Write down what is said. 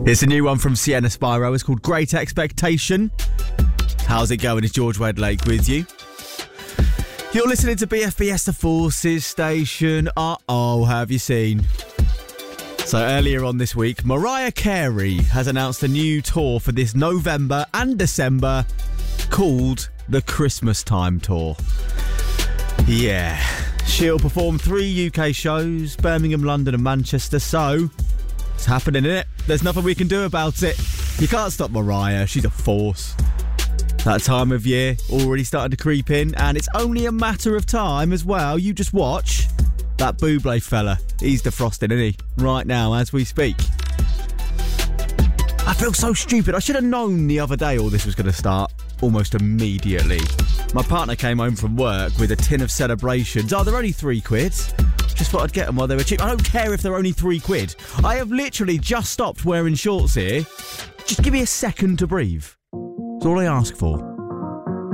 It's a new one from Sienna Spyro. It's called Great Expectation. How's it going? It's George Wedlake with you. You're listening to BFBS, the Forces Station. Have you seen? So earlier on this week, Mariah Carey has announced a new tour for this November and December called the Christmas Time Tour. Yeah, she'll perform 3 UK shows, Birmingham, London and Manchester, so it's happening, innit? There's nothing we can do about it. You can't stop Mariah, she's a force. That time of year already started to creep in, and it's only a matter of time as well. You just watch that Bublé fella. He's defrosting, isn't he? Right now, as we speak. I feel so stupid. I should have known the other day all this was going to start almost immediately. My partner came home from work with a tin of Celebrations. Oh, they're only £3. Just thought I'd get them while they were cheap. I don't care if they're only £3. I have literally just stopped wearing shorts here. Just give me a second to breathe. That's all I ask for.